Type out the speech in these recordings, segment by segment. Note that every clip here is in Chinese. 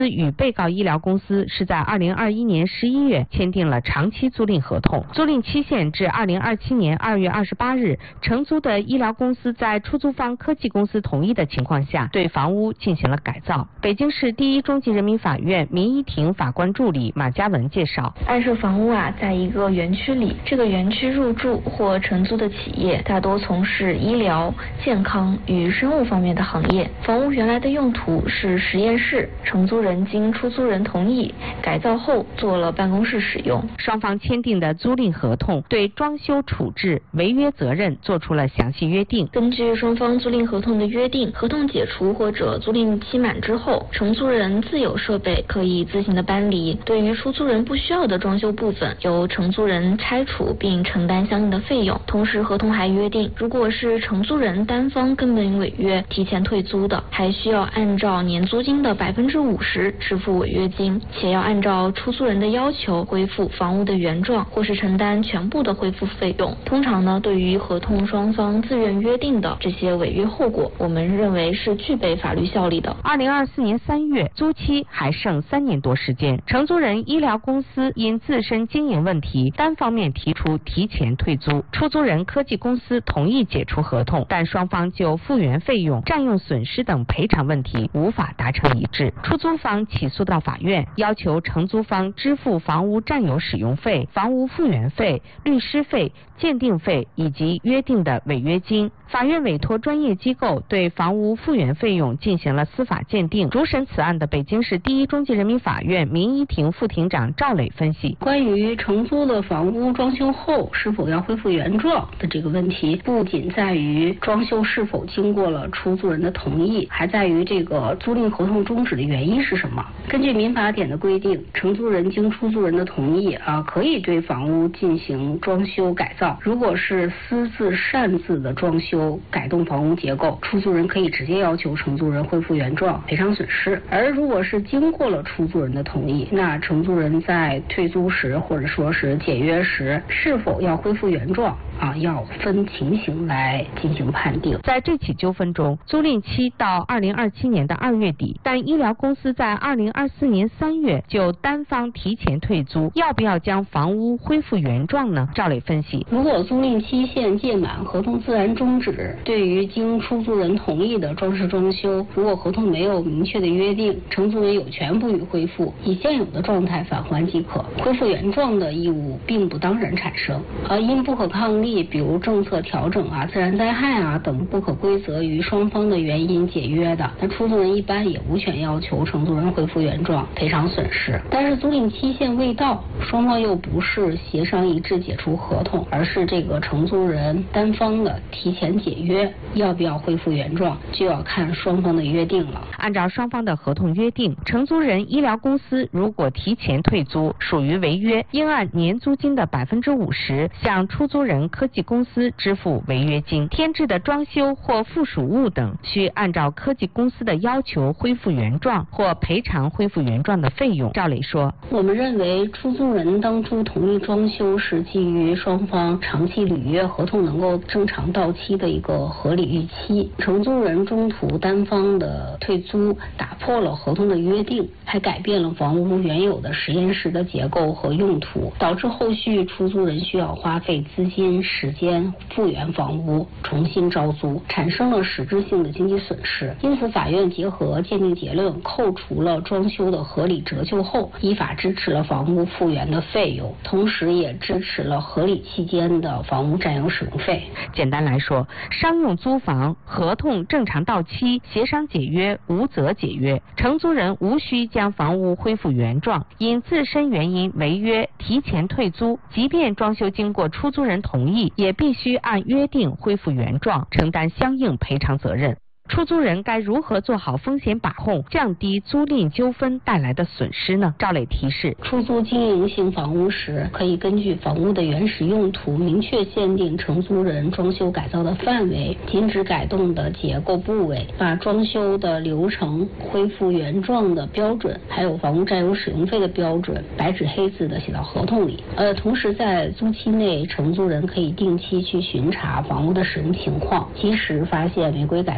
与被告医疗公司是在2021年11月签订了长期租赁合同，租赁期限至2027年2月28日。承租的医疗公司在出租方科技公司同意的情况下，对房屋进行了改造。北京市第一中级人民法院民一庭法官助理马嘉文介绍， 案涉房屋在一个园区里，这个园区入住或承租的企业大多从事医疗、健康与生物方面的行业。房屋原来的用途是实验室，承租人经出租人同意改造后做了办公室使用。 双方签订的租赁合同对装修处置、违约责任做出了详细约定。 根据双方租赁合同的约定，合同解除或者租赁期满之后，承租人自有设备可以自行的搬离。对于出租人不需要的装修部分，由承租人拆除并承担相应的费用。同时，合同还约定，如果是承租人单方根本违约提前退租的，还需要按照年租金的50%支付违约金，且要按照出租人的要求恢复房屋的原状，或是承担全部的恢复费用。通常呢，对于合同双方自愿约定的这些违约后果，我们认为是具备法律效力的。 2024年3月，租期还剩3年多时间，承租人医疗公司因自身经营问题，单方面提出提前退租，出租人科技公司同意解除合同，但双方就复原费用、占用损失等赔偿问题无法达成一致。出租方起诉到法院，要求承租方支付房屋占有使用费、房屋复原费、律师费、鉴定费以及约定的违约金。法院委托专业机构对房屋复原费用进行了司法鉴定。主审此案的北京市第一中级人民法院民一庭副庭长赵磊分析， 关于承租的房屋装修后是否要恢复原状的这个问题，不仅在于装修是否经过了出租人的同意，还在于这个租赁合同终止的原因是什么。根据民法典的规定，承租人经出租人的同意可以对房屋进行装修改造。如果是私自擅自的装修改动房屋结构，出租人可以直接要求承租人恢复原状赔偿损失。而如果是经过了出租人的同意，那承租人在退租时或者说是解约时是否要恢复原状要分情形来进行判定。 在这起纠纷中，租赁期到2027年的2月底，但医疗公司在2024年3月就单方提前退租，要不要将房屋恢复原状呢？赵磊分析， 如果租赁期限届满，合同自然终止。对于经出租人同意的装饰装修，如果合同没有明确的约定，承租人有权不予恢复，以现有的状态返还即可。恢复原状的义务并不当然产生，而因不可抗力，比如政策调整自然灾害等不可归责于双方的原因解约的，那出租人一般也无权要求承租人恢复原状赔偿损失。但是租赁期限未到，双方又不是协商一致解除合同，而是这个承租人单方的提前解约，要不要恢复原状就要看双方的约定了。 按照双方的合同约定，承租人医疗公司如果提前退租属于违约，应按年租金的50%向出租人科技公司支付违约金。添置的装修或附属物等需按照科技公司的要求恢复原状或赔偿恢复原状的费用。赵磊说， 我们认为出租人当初同意装修是基于双方长期履约合同能够正常到期的一个合理预期。承租人中途单方的退租，打破了合同的约定，还改变了房屋原有的实验室的结构和用途，导致后续出租人需要花费资金、时间复原房屋，重新招租，产生了实质性的经济损失。因此，法院结合鉴定结论，扣除了装修的合理折旧后，依法支持了房屋复原的费用，同时也支持了合理期间的房屋占有使用费。 简单来说，商用租房合同正常到期，协商解约，无责解约，承租人无需将房屋恢复原状，因自身原因违约提前退租，即便装修经过出租人同意，也必须按约定恢复原状，承担相应赔偿责任。出租人该如何做好风险把控，降低租赁纠纷带来的损失呢？赵磊提示， 出租经营性房屋时，可以根据房屋的原始用途，明确限定承租人装修改造的范围，禁止改动的结构部位，把装修的流程、恢复原状的标准，还有房屋占有使用费的标准，白纸黑字的写到合同里。同时在租期内，承租人可以定期去巡查房屋的使用情况，及时发现违规改造的问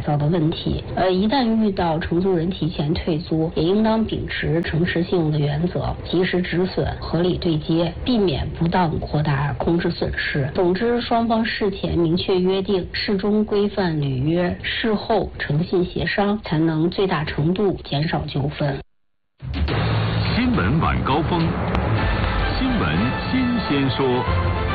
问题。一旦遇到承租人提前退租，也应当秉持诚实信用的原则，及时止损，合理对接，避免不当扩大空置损失。总之，双方事前明确约定，适中规范履约，事后诚信协商，才能最大程度减少纠纷。 新闻晚高峰，新闻新鲜说。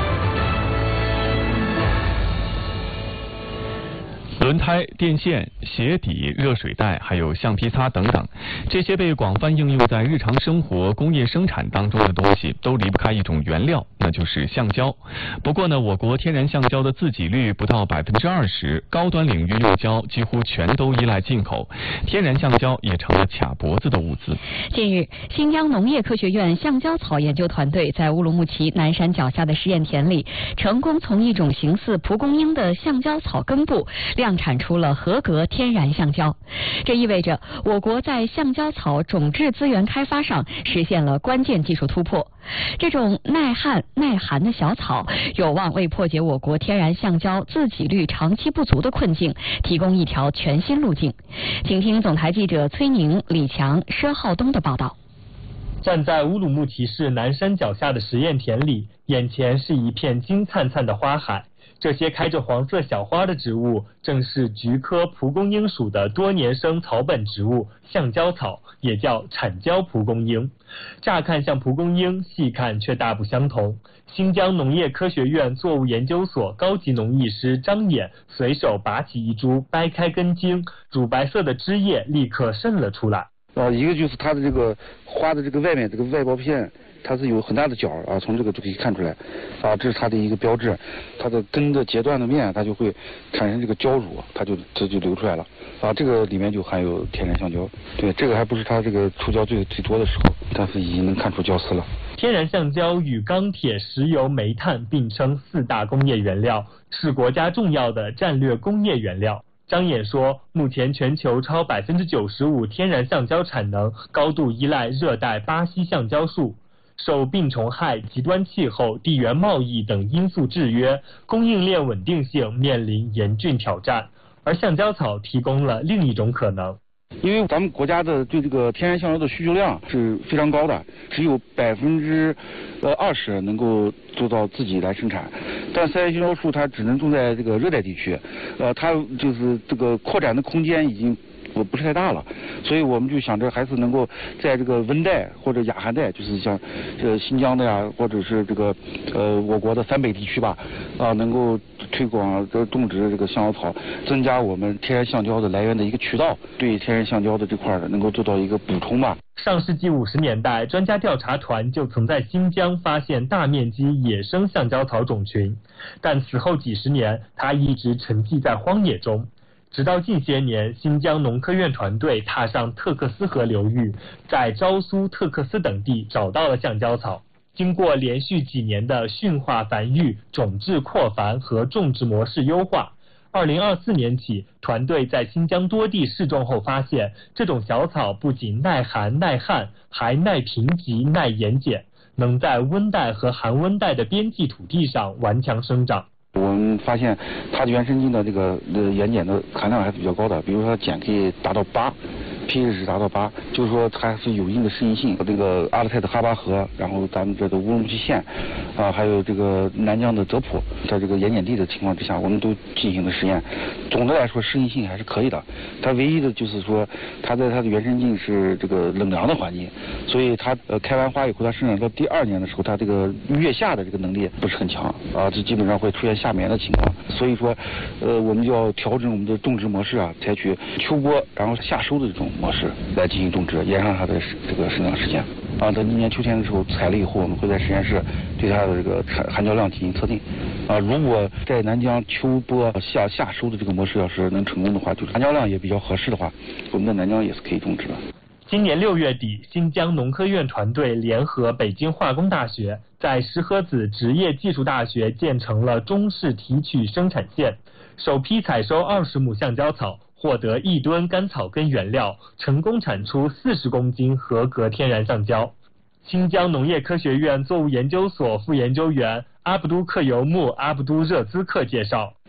轮胎、电线、鞋底、热水袋，还有橡皮擦等等，这些被广泛应用在日常生活、工业生产当中的东西，都离不开一种原料，那就是橡胶。不过呢，我国天然橡胶的自给率不到20%，高端领域用胶几乎全都依赖进口，天然橡胶也成了卡脖子的物资。 近日，新疆农业科学院橡胶草研究团队在乌鲁木齐南山脚下的实验田里，成功从一种形似蒲公英的橡胶草根部量产出了合格天然橡胶。这意味着我国在橡胶草种质资源开发上实现了关键技术突破。这种耐旱耐寒的小草有望为破解我国天然橡胶自给率长期不足的困境提供一条全新路径。请听总台记者崔宁、李强、佘浩东的报道。 站在乌鲁木齐市南山脚下的实验田里，眼前是一片金灿灿的花海。这些开着黄色小花的植物，正是菊科蒲公英属的多年生草本植物橡胶草，也叫产胶蒲公英。乍看像蒲公英，细看却大不相同。新疆农业科学院作物研究所高级农艺师张衍随手拔起一株，掰开根茎，乳白色的汁液立刻渗了出来。 一个就是它的这个花的这个外面这个外包片，它是有很大的角啊，从这个就可以看出来啊，这是它的一个标志。它的根的截断的面，它就会产生这个胶乳，它就流出来了啊，这个里面就含有天然橡胶。对，这个还不是它这个出胶最多的时候，但是已经能看出胶丝了。 天然橡胶与钢铁、石油、煤炭并称4大工业原料，是国家重要的战略工业原料。张衍说，目前全球超95%天然橡胶产能高度依赖热带巴西橡胶树，受病虫害、极端气候、地缘贸易等因素制约，供应链稳定性面临严峻挑战，而橡胶草提供了另一种可能。 因为咱们国家的对这个天然橡胶的需求量是非常高的，只有20%能够做到自己来生产，但三叶橡胶树它只能种在这个热带地区，它就是这个扩展的空间已经不是太大了，所以我们就想着还是能够在这个温带或者亚寒带，就是像新疆的呀，或者是这个我国的三北地区吧，能够推广种植这个橡胶草，增加我们天然橡胶的来源的一个渠道，对天然橡胶的这块能够做到一个补充吧。 上世纪50年代，专家调查团就曾在新疆发现大面积野生橡胶草种群，但此后几十年，它一直沉寂在荒野中。直到近些年，新疆农科院团队踏上特克斯河流域，在昭苏、特克斯等地找到了橡胶草。经过连续几年的驯化繁育、种质扩繁和种植模式优化，2024年起，团队在新疆多地试种后发现，这种小草不仅耐寒耐旱，还耐贫瘠、耐盐碱，能在温带和寒温带的边际土地上顽强生长。 我们发现它的原生菌的这个盐碱的含量还是比较高的，比如说碱可以达到8，pH 值达到8，就是说它是有一定的适应性。这个阿勒泰的哈巴河，然后咱们这个乌鲁木齐县还有这个南疆的泽普，在这个盐碱地的情况之下，我们都进行了实验。总的来说，适应性还是可以的。它唯一的就是说，它在它的原生境是这个冷凉的环境，所以它开完花以后，它生长到第2年的时候，它这个月下的这个能力不是很强啊，这基本上会出现夏眠的情况。所以说，我们就要调整我们的种植模式啊，采取秋播然后夏收的这种模式来进行种植，延长它的这个生长时间。等今年秋天的时候采了以后，我们会在实验室对它的这个含胶量进行测定。如果在南疆秋播夏收的这个模式要是能成功的话，就是含胶量也比较合适的话，我们在南疆也是可以种植的。 今年6月底，新疆农科院团队联合北京化工大学，在石河子职业技术大学建成了中式提取生产线，首批采收20亩橡胶草，获得1吨干草根原料，成功产出40公斤合格天然橡胶。新疆农业科学院作物研究所副研究员阿卜都克尤木阿卜都热兹克介绍，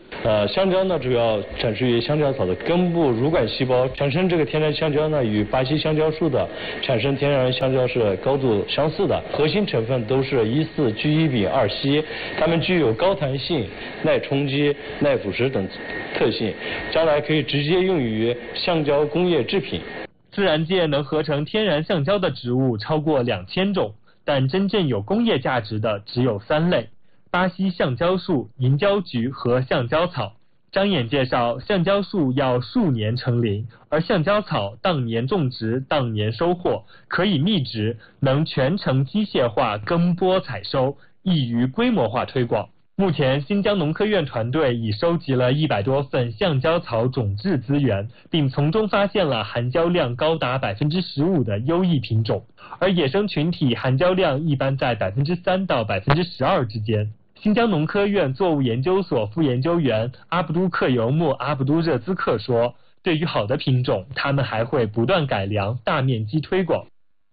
橡胶呢主要产生于橡胶草的根部乳管细胞，产生这个天然橡胶呢与巴西橡胶树的产生天然橡胶是高度相似的，核心成分都是14聚乙丙2烯，它们具有高弹性、耐冲击、耐腐蚀等特性，将来可以直接用于橡胶工业制品。 自然界能合成天然橡胶的植物超过2000种，但真正有工业价值的只有3类：巴西橡胶树、银胶菊和橡胶草。张燕介绍，橡胶树要数年成林，而橡胶草当年种植当年收获，可以密植，能全程机械化耕播采收，易于规模化推广。目前新疆农科院团队已收集了100多份橡胶草种质资源，并从中发现了含胶量高达15%的优异品种，而野生群体含胶量一般在3%到12%之间。新疆农科院作物研究所副研究员阿卜杜克尤木阿卜杜热兹克说，对于好的品种，他们还会不断改良，大面积推广。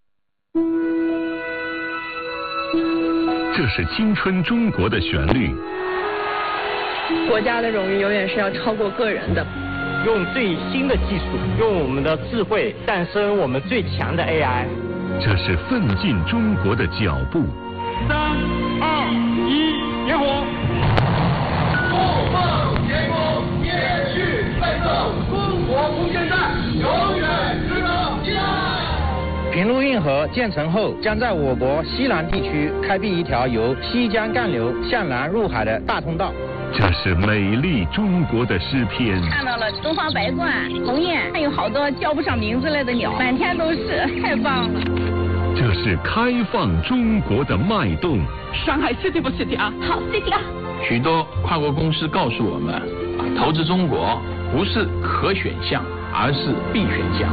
这是青春中国的旋律。 国家的荣誉永远是要超过个人的。 用最新的技术，用我们的智慧诞生我们最强的 AI。 这是奋进中国的脚步。 3、2、1，点火！不放前功，延续奋斗，中国空间站永远值得期待。 平陆运河建成后，将在我国西南地区开辟一条由西江干流向南入海的大通道。 这是美丽中国的诗篇。 看到了东方白鹳、鸿雁，还有好多叫不上名字来的鸟，满天都是，太棒了。 这是开放中国的脉动。 上海 City 不 City 啊？ 好 City 啊！ 许多跨国公司告诉我们，投资中国不是可选项，而是必选项。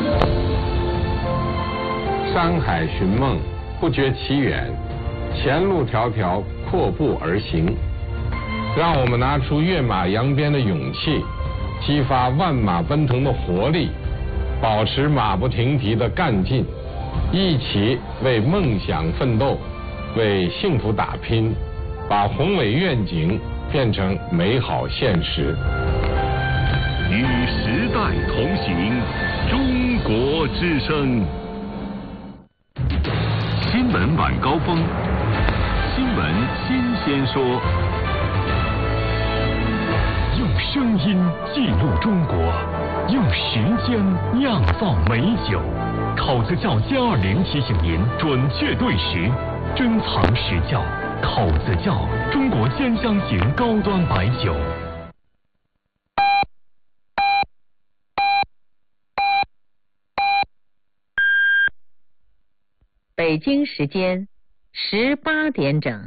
山海寻梦，不觉其远；前路迢迢，阔步而行。让我们拿出跃马扬鞭的勇气，激发万马奔腾的活力，保持马不停蹄的干劲，一起为梦想奋斗，为幸福打拼，把宏伟愿景变成美好现实。 与时代同行，中国之声。新闻晚高峰，新闻新鲜说。 用声音记录中国，用时间酿造美酒。口子窖+20提醒您准确对时，珍藏实窖。口子窖，中国兼香型高端白酒。 北京时间18点整。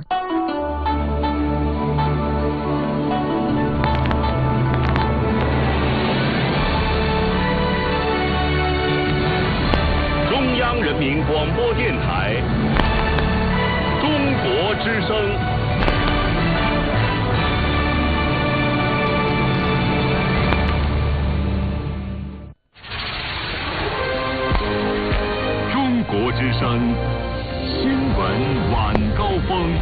中央人民广播电台，中国之声。中国之声，新闻晚高峰。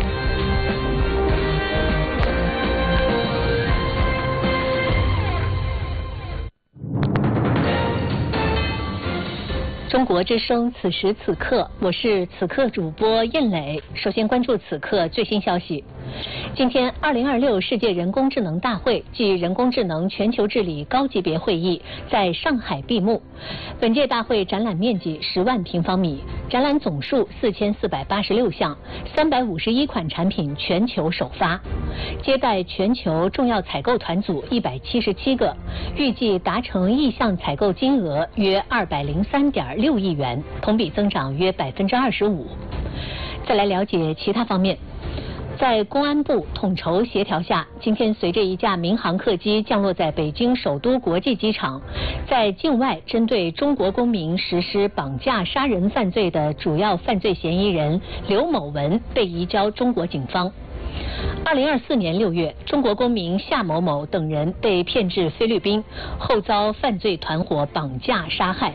中国之声，此时此刻，我是此刻主播燕磊。首先关注此刻最新消息。今天，2026世界人工智能大会暨人工智能全球治理高级别会议在上海闭幕。本届大会展览面积10万平方米，展览总数4486项，351款产品全球首发，接待全球重要采购团组177个，预计达成意向采购金额约203.6亿元，同比增长约25%。再来了解其他方面。在公安部统筹协调下，今天随着一架民航客机降落在北京首都国际机场，在境外针对中国公民实施绑架杀人犯罪的主要犯罪嫌疑人刘某文被移交中国警方。2024年6月，中国公民夏某某等人被骗至菲律宾，后遭犯罪团伙绑架杀害。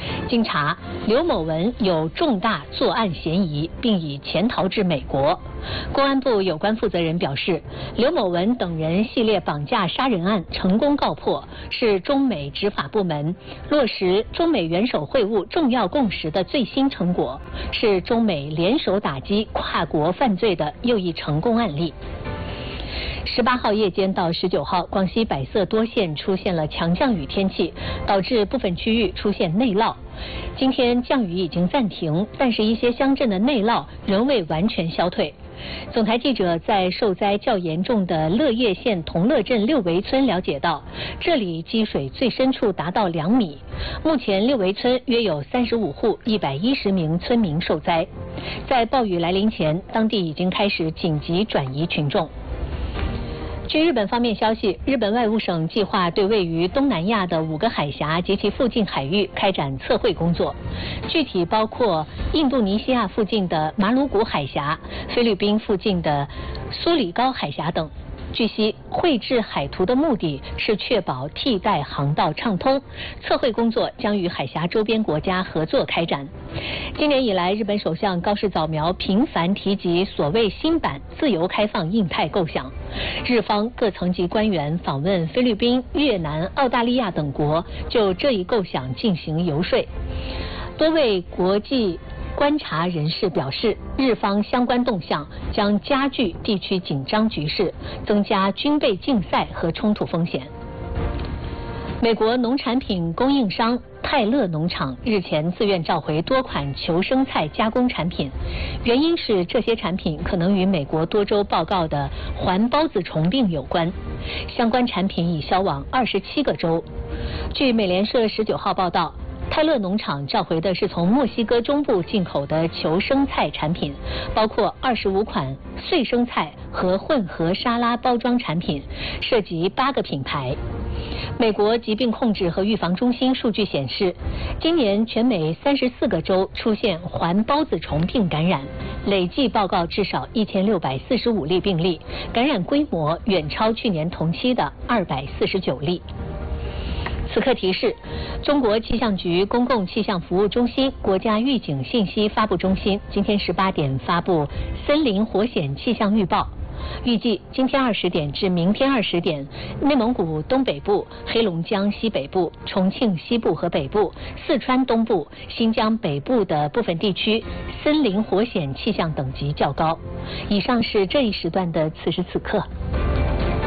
经查，刘某文有重大作案嫌疑，并已潜逃至美国。公安部有关负责人表示，刘某文等人系列绑架杀人案成功告破，是中美执法部门落实中美元首会晤重要共识的最新成果，是中美联手打击跨国犯罪的又一成功案例。18号夜间到19号，广西百色多县出现了强降雨天气，导致部分区域出现内涝。今天降雨已经暂停，但是一些乡镇的内涝仍未完全消退。总台记者在受灾较严重的乐业县同乐镇六围村了解到，这里积水最深处达到2米。目前六围村约有35户110名村民受灾。在暴雨来临前，当地已经开始紧急转移群众。据日本方面消息，日本外务省计划对位于东南亚的5个海峡及其附近海域开展测绘工作，具体包括印度尼西亚附近的马鲁古海峡、菲律宾附近的苏里高海峡等。据悉，绘制海图的目的是确保替代航道畅通，测绘工作将与海峡周边国家合作开展。今年以来，日本首相高市早苗频繁提及所谓新版自由开放印太构想，日方各层级官员访问菲律宾、越南、澳大利亚等国，就这一构想进行游说。多位国际观察人士表示，日方相关动向将加剧地区紧张局势，增加军备竞赛和冲突风险。美国农产品供应商泰勒农场日前自愿召回多款球生菜加工产品，原因是这些产品可能与美国多州报告的环孢子虫病有关。相关产品已销往27个州。据美联社19号报道，泰勒农场召回的是从墨西哥中部进口的球生菜产品，包括25款碎生菜和混合沙拉包装产品，涉及8个品牌。美国疾病控制和预防中心数据显示，今年全美34个州出现环孢子虫病感染，累计报告至少1645例病例，感染规模远超去年同期的249例。此刻提示，中国气象局公共气象服务中心国家预警信息发布中心今天18点发布森林火险气象预报。预计今天20点至明天20点，内蒙古东北部、黑龙江西北部、重庆西部和北部、四川东部、新疆北部的部分地区森林火险气象等级较高。以上是这一时段的此时此刻。